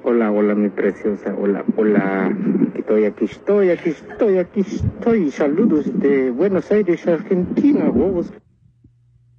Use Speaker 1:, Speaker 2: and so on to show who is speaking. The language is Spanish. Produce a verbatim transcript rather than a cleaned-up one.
Speaker 1: Hola, hola, mi preciosa, hola, hola. Aquí estoy, aquí estoy, aquí estoy, aquí estoy. Saludos de Buenos Aires, Argentina, huevos.